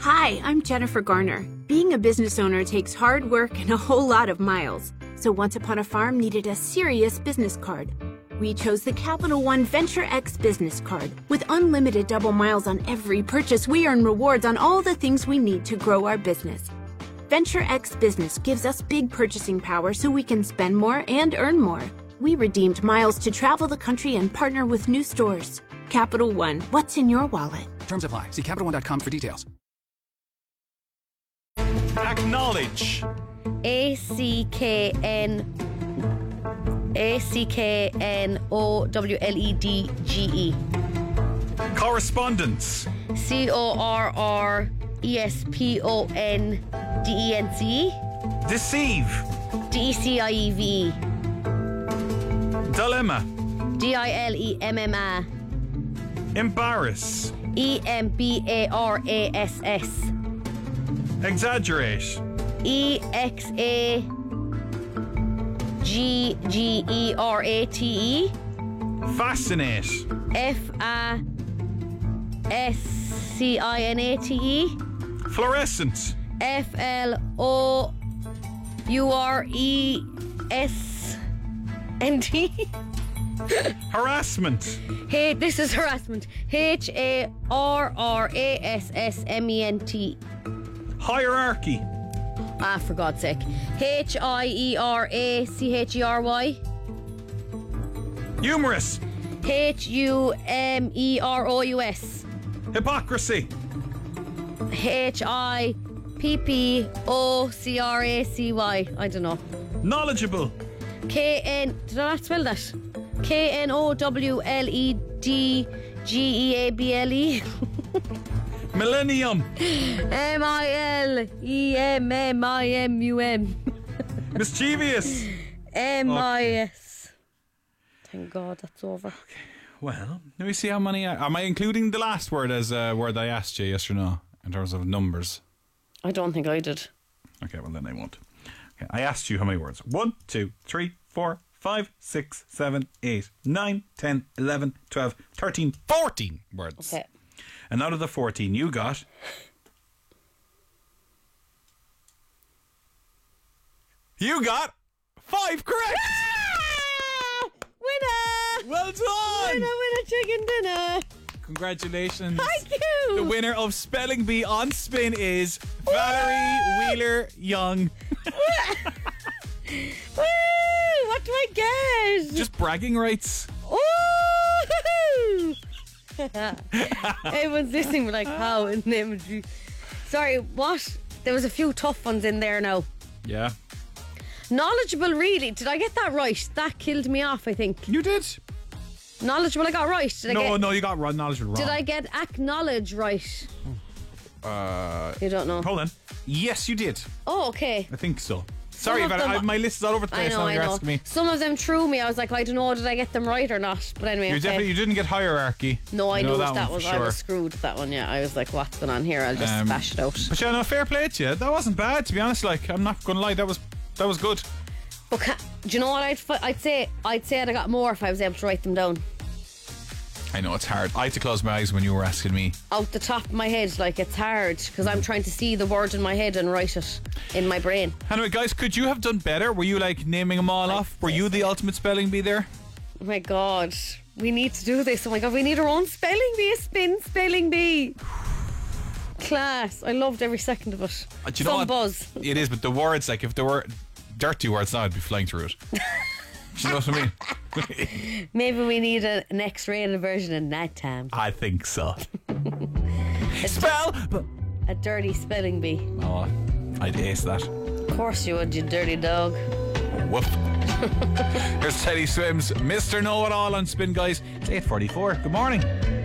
Hi, I'm Jennifer Garner. Being a business owner takes hard work and a whole lot of miles. So Once Upon a Farm needed a serious business card. We chose the Capital One Venture X business card. With unlimited double miles on every purchase, we earn rewards on all the things we need to grow our business. Venture X Business gives us big purchasing power so we can spend more and earn more. We redeemed miles to travel the country and partner with new stores. Capital One, what's in your wallet? Terms apply. See CapitalOne.com for details. Acknowledge. ACKNOWLEDGE. Correspondence. CORRESPONDENCE. Deceive. DECIEVE. Dilemma. DILEMMA. Embarrass. EMBARASS. Exaggerate. EXAGGERATE. Fascinate. FASCINATE. Fluorescent. FLOURESNT. Harassment. Hey, this is harassment. HARRASSMENT. Hierarchy. For God's sake. HIERACHERY. Humorous. HUMEROUS. Hypocrisy. HIPPOCRACY. I don't know. Knowledgeable. KN. Did I not spell that? KNOWLEDGEABLE. Millennium. MILEMMIMUM. Mischievous. MIS. Thank God that's over. Okay. Well, let me see how many. Am I including the last word as a word I asked you, yes or no, in terms of numbers? I don't think I did. Okay, well then I won't. Okay, I asked you how many words. 1, 2, 3, 4, 5, 6, 7, 8, 9, 10, 11, 12, 13, 14 words. Okay. And out of the 14 you got... You got 5 correct! Ah! Winner! Well done! Winner, chicken dinner! Congratulations. Thank you! The winner of Spelling Bee on Spin is Valerie Wheeler Young. Woo! What do I get? Just bragging rights. Ooh! Everyone's listening, but like, how in the name of Jesus? Sorry, what? There was a few tough ones in there now. Yeah. Knowledgeable, really? Did I get that right? That killed me off, I think. You did. Knowledgeable, I got right. No, you got knowledgeable wrong. Did I get acknowledge right? You don't know. Hold on. Yes, you did. Oh, okay. I think so. Sorry, Some of them- my list is all over the place. I know. You're asking me. Some of them threw me. I was like, I don't know, did I get them right or not? But anyway, You didn't get hierarchy. No, I knew that one was. for I sure. was screwed with that one. Yeah, I was like, what's going on here? I'll just bash it out. But yeah, no, fair play to you. That wasn't bad, to be honest. Like, I'm not gonna lie, that was good. But do you know what I'd say? I'd say I got more if I was able to write them down. I know it's hard. I had to close my eyes when you were asking me. Out the top of my head, like, it's hard because I'm trying to see the word in my head and write it in my brain. Anyway, guys, could you have done better? Were you like naming them all off? Were you the ultimate spelling bee there? Oh my God, we need to do this. Oh my God, we need our own spelling bee, a spin spelling bee. Class. I loved every second of it. Do you know what? Buzz. It is, but the words, like, if there were dirty words now, I'd be flying through it. Do you know what I mean? Maybe we need an X-rated version at night time. I think so. A dirty spelling bee. Oh, I'd ace that. Of course you would, you dirty dog. Woof. Here's Teddy Swims, Mr. Know-It-All on Spin, guys. It's 8:44. Good morning.